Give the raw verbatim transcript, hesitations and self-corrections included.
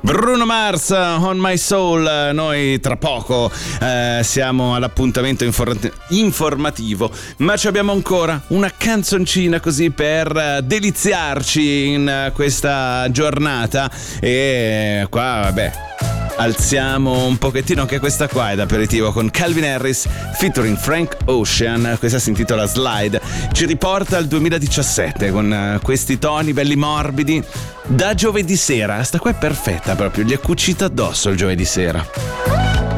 Bruno Mars, On My Soul. Noi tra poco eh, siamo all'appuntamento infor- informativo, ma ci abbiamo ancora una canzoncina così per deliziarci in questa giornata. E qua vabbè, alziamo un pochettino anche questa qua, è d'aperitivo con Calvin Harris featuring Frank Ocean. Questa si intitola Slide, ci riporta al duemiladiciassette con questi toni belli morbidi da giovedì sera. Sta qua è perfetta proprio, gli è cucita addosso il giovedì sera.